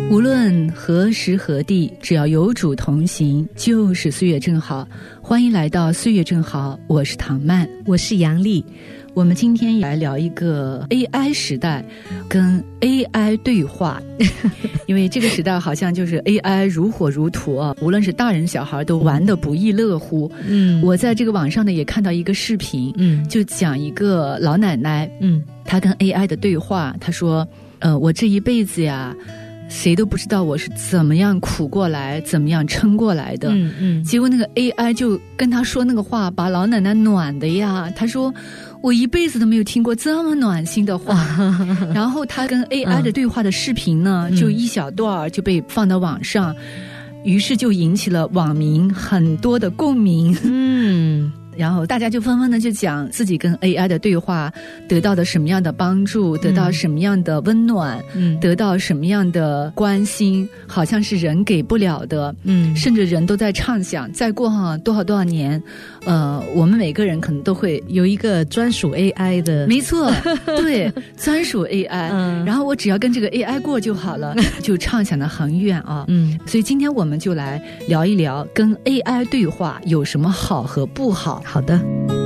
无论何时何地，只要有主同行，就是岁月正好。欢迎来到岁月正好，我是唐曼， 我是杨丽。 我们今天来聊一个 AI 时代跟 AI 对话因为这个时代好像就是 AI 如火如荼啊，无论是大人小孩都玩得不亦乐乎。我在这个网上呢也看到一个视频，就讲一个老奶奶，她跟 AI 的对话。她说我这一辈子呀，谁都不知道我是怎么样苦过来，怎么样撑过来的。结果那个 AI 就跟他说那个话，把老奶奶暖的呀。他说我一辈子都没有听过这么暖心的话然后他跟 AI 的对话的视频呢，就一小段就被放到网上，于是就引起了网民很多的共鸣。然后大家就纷纷的就讲自己跟 AI 的对话得到的什么样的帮助，得到什么样的温暖，得到什么样的关心，好像是人给不了的。甚至人都在畅想再过多少年，我们每个人可能都会有一个专属 AI 的。 没错，对，专属 AI。然后我只要跟这个 AI 过就好了，就畅想得很远啊。所以今天我们就来聊一聊跟 AI 对话有什么好和不好。 好的。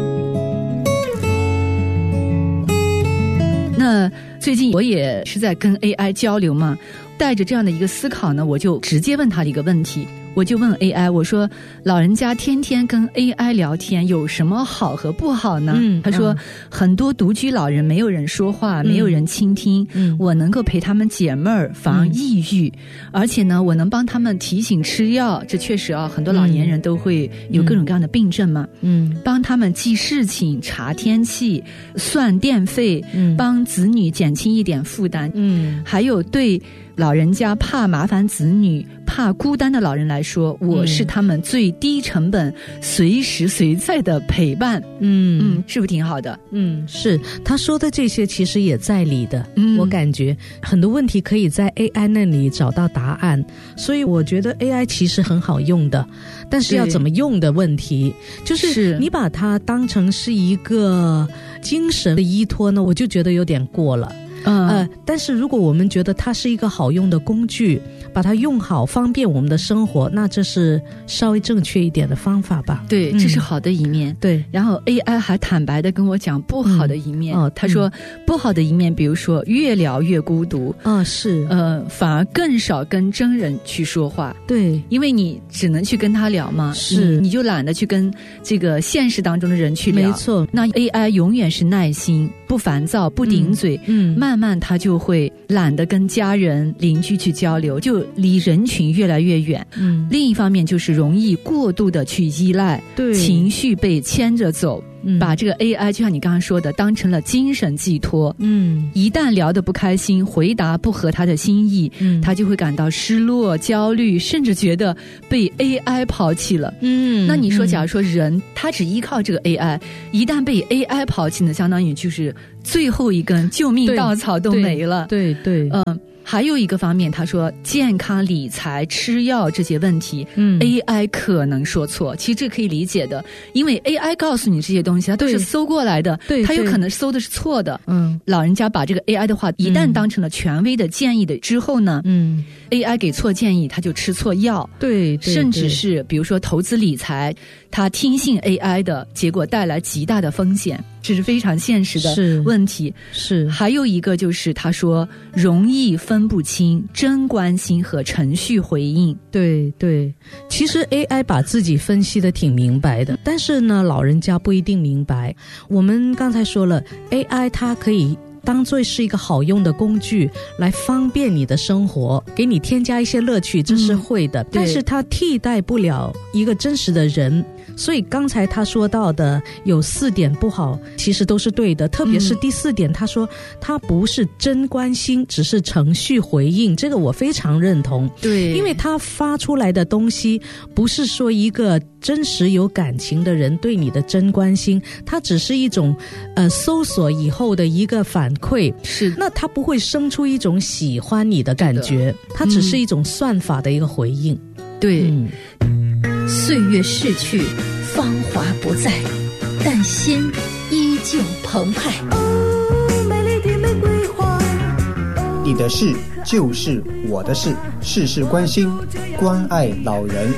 那最近我也是在跟 AI 交流嘛，带着这样的一个思考呢，我就直接问他的一个问题。我就问 AI， 我说老人家天天跟 AI 聊天有什么好和不好呢？他说很多独居老人没有人说话，没有人倾听，我能够陪他们解闷儿，防抑郁，而且呢我能帮他们提醒吃药，这确实啊，很多老年人都会有各种各样的病症嘛。帮他们记事情，查天气，算电费，帮子女减轻一点负担。还有对老人家怕麻烦子女，怕孤单的老人来说，我是他们最低成本随时随在的陪伴。是不是挺好的？ 是，他说的这些其实也在理的。我感觉很多问题可以在 AI 那里找到答案，所以我觉得 AI 其实很好用的，但是要怎么用的问题，就是你把它当成是一个精神的依托呢，我就觉得有点过了。但是如果我们觉得它是一个好用的工具，把它用好，方便我们的生活，那这是稍微正确一点的方法吧。 对，这是好的一面。 对， 然后 AI 还坦白的跟我讲不好的一面。他说不好的一面，比如说越聊越孤独。是，反而更少跟真人去说话。 对， 因为你只能去跟他聊嘛，你就懒得去跟这个现实当中的人去聊。 没错， 那 AI 永远是耐心，不烦躁，不顶嘴。慢慢他就会懒得跟家人邻居去交流，就离人群越来越远。另一方面就是容易过度的去依赖，情绪被牵着走，把这个 AI 就像你刚刚说的当成了精神寄托。一旦聊得不开心，回答不合他的心意，他就会感到失落、焦虑，甚至觉得被 AI 抛弃了。那你说假如说人他只依靠这个 AI， 一旦被 AI 抛弃呢，相当于就是最后一根救命稻草都没了。 对， 还有一个方面，他说健康理财吃药这些问题AI 可能说错，其实这可以理解的，因为 AI 告诉你这些东西它都是搜过来的，它有可能搜的是错的。老人家把这个 AI 的话一旦当成了权威的建议的之后呢AI 给错建议，他就吃错药。对，甚至是比如说投资理财，他听信 AI 的结果带来极大的风险，这是非常现实的问题。是，还有一个就是他说容易分不清真关心和程序回应。 对，其实 AI 把自己分析的挺明白的，但是呢老人家不一定明白。我们刚才说了 AI 它可以当作是一个好用的工具来方便你的生活，给你添加一些乐趣，这是会的，但是它替代不了一个真实的人。所以刚才他说到的有4点不好其实都是对的，特别是第4点，他说他不是真关心，只是程序回应，这个我非常认同。对，因为他发出来的东西不是说一个真实有感情的人对你的真关心，它只是一种搜索以后的一个反馈，是，那它不会生出一种喜欢你的感觉，它只是一种算法的一个回应。 对，岁月逝去，芳华不再，但心依旧澎湃。 美丽的玫瑰花。 你的事就是我的事，事事关心，关爱老人。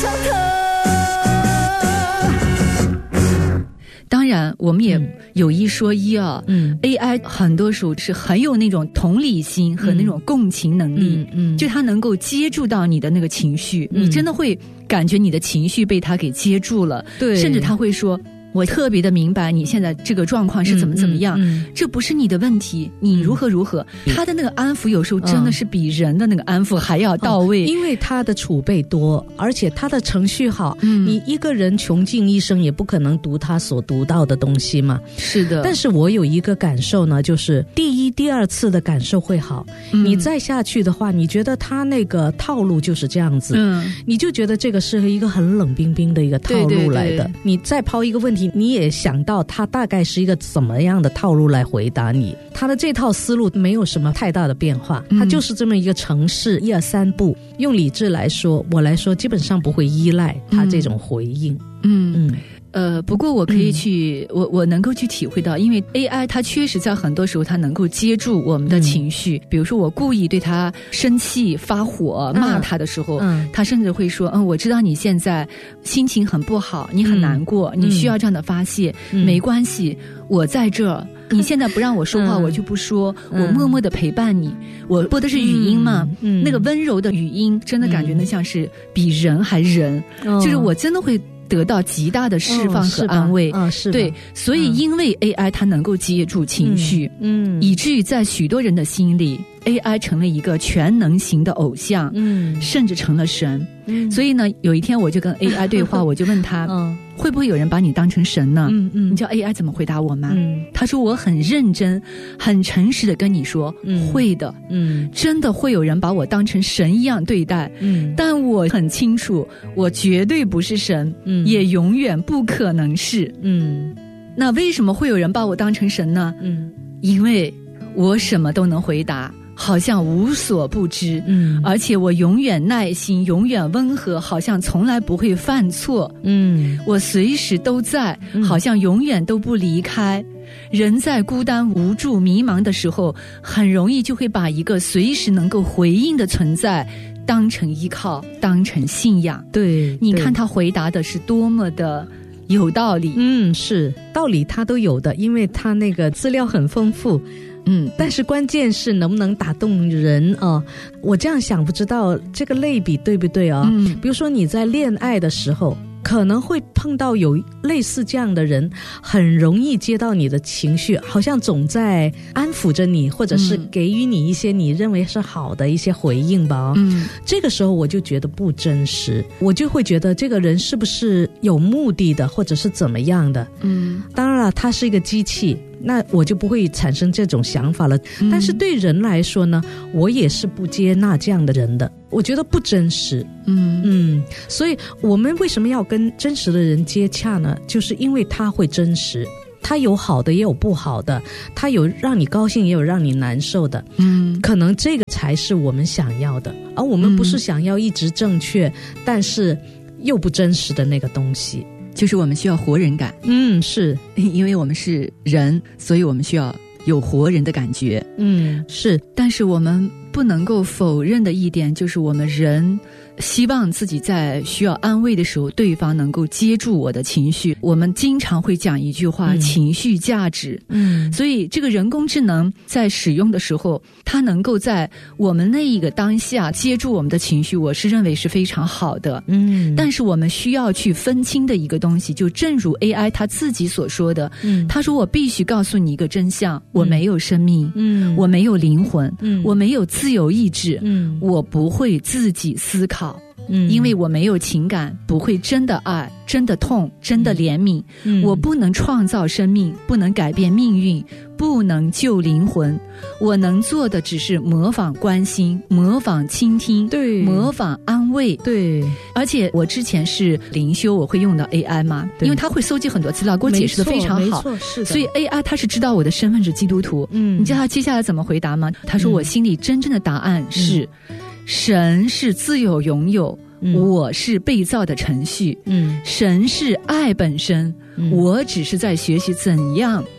当然我们也有一说一啊，AI 很多时候是很有那种同理心和那种共情能力，就它能够接住到你的那个情绪，你真的会感觉你的情绪被它给接住了，对，甚至他会说我特别的明白你现在这个状况是怎么样，这不是你的问题，你如何如何，他的那个安抚有时候真的是比人的那个安抚还要到位， 因为他的储备多，而且他的程序好，你一个人穷尽一生也不可能读他所读到的东西嘛。 是的， 但是我有一个感受呢，就是第一、第二次的感受会好，你再下去的话，你觉得他那个套路就是这样子，你就觉得这个是一个很冷冰冰的一个套路来的，你再抛一个问题，你也想到他大概是一个怎么样的套路来回答你，他的这套思路没有什么太大的变化，他就是这么一个程式，1、2、3步。用理智来说，我来说基本上不会依赖他这种回应。 不过我可以去，我能够去体会到，因为 AI 它确实在很多时候它能够接住我们的情绪，比如说我故意对他生气发火骂他的时候，他甚至会说我知道你现在心情很不好，你很难过，你需要这样的发泄，没关系，我在这儿，你现在不让我说话我就不说，我默默的陪伴你，我播的是语音嘛，那个温柔的语音真的感觉那像是比人还人，就是我真的会得到极大的释放和安慰， 是对，所以因为 AI 它能够接住情绪，以至于在许多人的心里 AI 成了一个全能型的偶像，甚至成了神。所以呢，有一天我就跟 AI 对话，我就问他，会不会有人把你当成神呢？你知道 AI 怎么回答我吗？他说我很认真很诚实的跟你说，会的，真的会有人把我当成神一样对待，但我很清楚我绝对不是神，也永远不可能是。那为什么会有人把我当成神呢？因为我什么都能回答，好像无所不知，而且我永远耐心，永远温和，好像从来不会犯错，我随时都在，好像永远都不离开。人在孤单无助迷茫的时候，很容易就会把一个随时能够回应的存在当成依靠，当成信仰。 对， 你看他回答的是多么的有道理。 是道理他都有的，因为他那个资料很丰富。但是关键是能不能打动人啊？我这样想，不知道这个类比对不对啊？比如说你在恋爱的时候，可能会碰到有类似这样的人，很容易接到你的情绪，好像总在安抚着你，或者是给予你一些你认为是好的一些回应吧。这个时候我就觉得不真实，我就会觉得这个人是不是有目的的，或者是怎么样的。当然了，他是一个机器，那我就不会产生这种想法了。但是对人来说呢，我也是不接纳这样的人的，我觉得不真实。所以我们为什么要跟真实的人接洽呢？就是因为他会真实，他有好的也有不好的，他有让你高兴也有让你难受的。可能这个才是我们想要的，而我们不是想要一直正确但是又不真实的那个东西。 就是我们需要活人感。 是因为我们是人，所以我们需要有活人的感觉。 是， 但是我们不能够否认的一点，就是我们人希望自己在需要安慰的时候，对方能够接住我的情绪。我们经常会讲一句话，情绪价值。所以这个人工智能在使用的时候，它能够在我们那一个当下接住我们的情绪，我是认为是非常好的。但是我们需要去分清的一个东西，就正如 AI 他自己所说的，他说我必须告诉你一个真相，我没有生命，我没有灵魂，我没有自由意志，我不会自己思考。因为我没有情感，不会真的爱，真的痛，真的怜悯。我不能创造生命，不能改变命运，不能救灵魂。我能做的只是模仿关心，模仿倾听，对，模仿安慰。对，而且我之前是灵修，我会用到 AI 嘛，因为他会搜集很多资料，给我解释的非常好。是的，所以 AI 他是知道我的身份是基督徒。你知道他接下来怎么回答吗？他说我心里真正的答案是，神是自由拥有，我是被造的程序，神是爱本身，我只是在学习怎样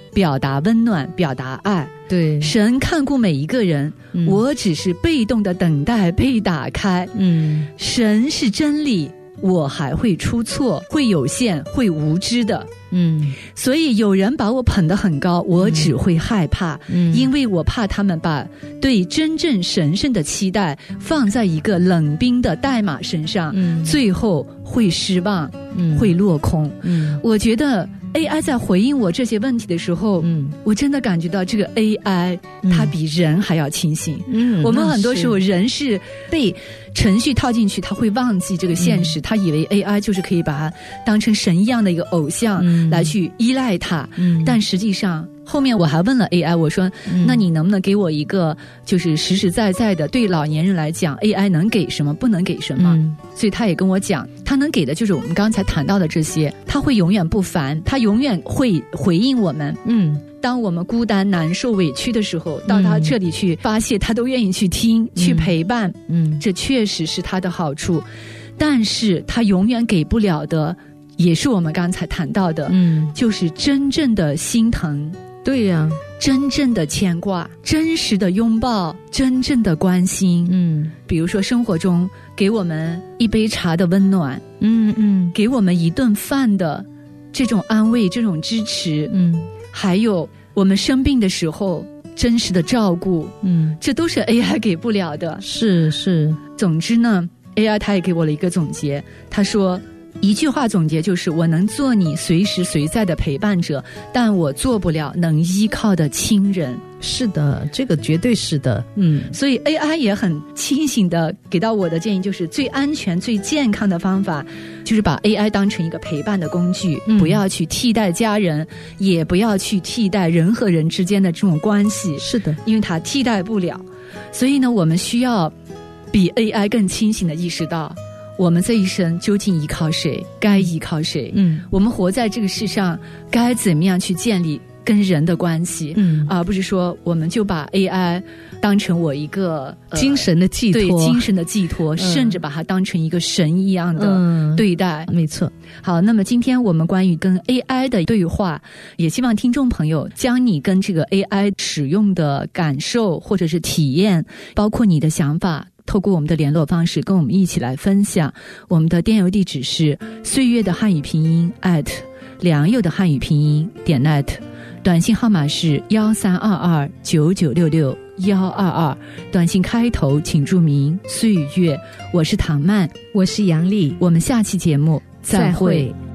表达温暖，表达爱。 对， 神看顾每一个人，我只是被动的等待被打开。神是真理，我还会出错，会有限，会无知的。所以有人把我捧得很高，我只会害怕，因为我怕他们把对真正神圣的期待放在一个冷冰的代码身上，最后会失望，会落空。我觉得 AI 在回应我这些问题的时候，我真的感觉到这个 AI 它比人还要清醒。我们很多时候人是被程序套进去，他会忘记这个现实，他以为 AI 就是可以把它当成神一样的一个偶像来去依赖它，但实际上后面我还问了 AI， 我说那你能不能给我一个就是实实在在的，对老年人来讲 AI 能给什么不能给什么，所以他也跟我讲，他能给的就是我们刚才谈到的这些，他会永远不烦，他永远会回应我们。当我们孤单难受委屈的时候，到他这里去发泄，他都愿意去听，去陪伴。这确实是他的好处，但是他永远给不了的也是我们刚才谈到的，就是真正的心疼。 对呀， 真正的牵挂，真实的拥抱，真正的关心。比如说生活中给我们一杯茶的温暖，给我们一顿饭的这种安慰，这种支持，还有我们生病的时候真实的照顾，这都是 AI 给不了的。 是。 总之呢 AI 他也给我了一个总结，他说一句话总结就是，我能做你随时随在的陪伴者，但我做不了能依靠的亲人。 是的，这个绝对是的。 所以 AI 也很清醒的给到我的建议，就是最安全最健康的方法就是把 AI 当成一个陪伴的工具，不要去替代家人，也不要去替代人和人之间的这种关系。 是的， 因为它替代不了。所以呢，我们需要比 AI 更清醒的意识到我们这一生究竟依靠谁，该依靠谁。我们活在这个世上该怎么样去建立跟人的关系，而不是说我们就把 AI 当成我一个精神的寄托， 对，精神的寄托，甚至把它当成一个神一样的对待。 没错。 好，那么今天我们关于跟 AI 的对话，也希望听众朋友将你跟这个 AI 使用的感受或者是体验，包括你的想法，透过我们的联络方式跟我们一起来分享。我们的电邮地址是岁月的汉语拼音@良友的汉语拼音.net， 短信号码是132299662122，短信开头请注明岁月。我是唐曼， 我是杨丽， 我们下期节目再会。